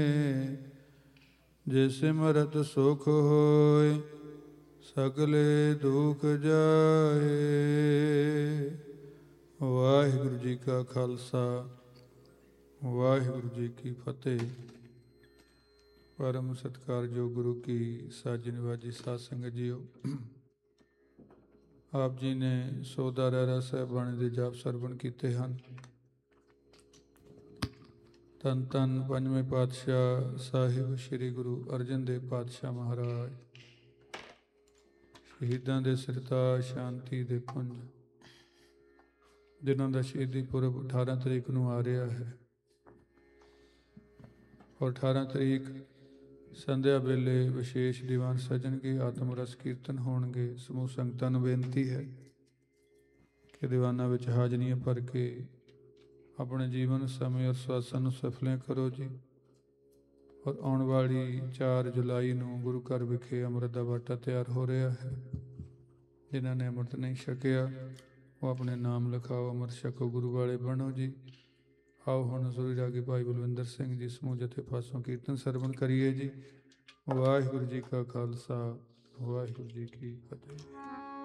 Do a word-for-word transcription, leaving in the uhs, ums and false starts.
ਜੇ ਸਿਮਰਤ ਸੁਖ ਹੋਇ ਸਗਲੇ ਦੁਖ ਜਾਏ। ਵਾਹਿਗੁਰੂ ਜੀ ਕਾ ਖਾਲਸਾ ਵਾਹਿਗੁਰੂ ਜੀ ਕੀ ਫਤਿਹ। ਪਰਮ ਸਤਿਕਾਰਯੋਗ ਗੁਰੂ ਕੀ ਸਾਜੀ ਨਿਵਾਜੀ ਸਾਧ ਸੰਗਤ ਜੀਓ, ਆਪ ਜੀ ਨੇ ਸੋਦਾ ਰਹਿਰਾ ਸਾਹਿਬ ਬਾਣੀ ਦੇ ਜਾਪ ਸਰਵਣ ਕੀਤੇ ਹਨ। ਧੰਨ ਧੰਨ ਪੰਜਵੇਂ ਪਾਤਸ਼ਾਹ ਸਾਹਿਬ ਸ੍ਰੀ ਗੁਰੂ ਅਰਜਨ ਦੇਵ ਪਾਤਸ਼ਾਹ ਮਹਾਰਾਜ, ਸ਼ਹੀਦਾਂ ਦੇ ਸਿਰਤਾਜ, ਸ਼ਾਂਤੀ ਦੇ ਪੁੰਜ, ਜਿਨ੍ਹਾਂ ਦਾ ਸ਼ਹੀਦੀ ਪੁਰਬ ਅਠਾਰਾਂ ਤਰੀਕ ਨੂੰ ਆ ਰਿਹਾ ਹੈ। ਔਰ ਅਠਾਰਾਂ ਤਰੀਕ ਸੰਧਿਆ ਵੇਲੇ ਵਿਸ਼ੇਸ਼ ਦੀਵਾਨ ਸਜਣਗੇ, ਆਤਮ ਰਸ ਕੀਰਤਨ ਹੋਣਗੇ। ਸਮੂਹ ਸੰਗਤਾਂ ਨੂੰ ਬੇਨਤੀ ਹੈ ਕਿ ਦੀਵਾਨਾਂ ਵਿੱਚ ਹਾਜ਼ਰੀਆਂ ਭਰ ਕੇ ਆਪਣੇ ਜੀਵਨ, ਸਮੇਂ ਔਰ ਸਵਾਸਾਂ ਨੂੰ ਸਫਲੇ ਕਰੋ ਜੀ। ਔਰ ਆਉਣ ਵਾਲੀ ਚਾਰ ਜੁਲਾਈ ਨੂੰ ਗੁਰੂ ਘਰ ਵਿਖੇ ਅੰਮ੍ਰਿਤ ਦਾ ਬਾਟਾ ਤਿਆਰ ਹੋ ਰਿਹਾ ਹੈ। ਜਿਨ੍ਹਾਂ ਨੇ ਅੰਮ੍ਰਿਤ ਨਹੀਂ ਛਕਿਆ ਉਹ ਆਪਣੇ ਨਾਮ ਲਿਖਾਓ, ਅੰਮ੍ਰਿਤ ਛਕੋ, ਗੁਰੂ ਵਾਲੇ ਬਣੋ ਜੀ। ਆਓ ਹੁਣ ਸੂਰੀ ਰਾਗੀ ਭਾਈ ਬਲਵਿੰਦਰ ਸਿੰਘ ਜੀ ਸਮੂਹ ਜਥੇ ਪਾਸੋਂ ਕੀਰਤਨ ਸਰਵਣ ਕਰੀਏ ਜੀ। ਵਾਹਿਗੁਰੂ ਜੀ ਕਾ ਖਾਲਸਾ ਵਾਹਿਗੁਰੂ ਜੀ ਕੀ ਫਤਿਹ।